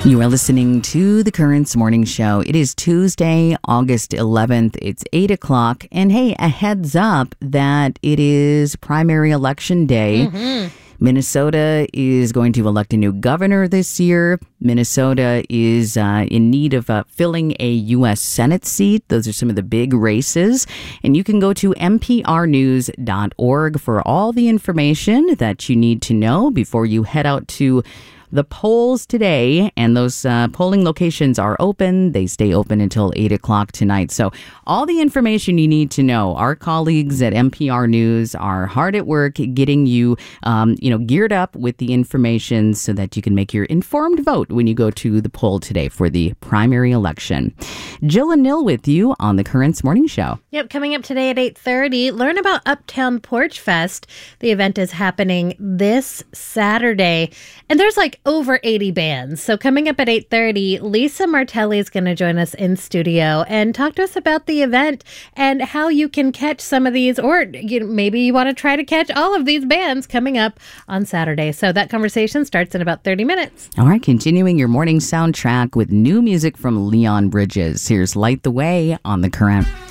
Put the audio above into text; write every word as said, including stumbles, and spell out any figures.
You are listening to the Currents Morning Show. It is Tuesday, August eleventh. It's eight o'clock. And hey, a heads up that it is primary election day. Mm-hmm. Minnesota is going to elect a new governor this year. Minnesota is uh, in need of uh, filling a U S Senate seat. Those are some of the big races. And you can go to n p r news dot org for all the information that you need to know before you head out to the polls today, and those uh, polling locations are open. They stay open until eight o'clock tonight. So all the information you need to know, our colleagues at N P R News are hard at work getting you, um, you know, geared up with the information so that you can make your informed vote when you go to the poll today for the primary election. Jill and Nil with you on the Currents Morning Show. Yep, coming up today at eight thirty, learn about Uptown Porch Fest. The event is happening this Saturday, and there's like over eighty bands. So coming up at eight thirty, Lisa Martelli is going to join us in studio and talk to us about the event and how you can catch some of these, or you know, maybe you want to try to catch all of these bands coming up on Saturday. So that conversation starts in about thirty minutes. All right, continuing your morning soundtrack with new music from Leon Bridges. Here's Light the Way on The Current.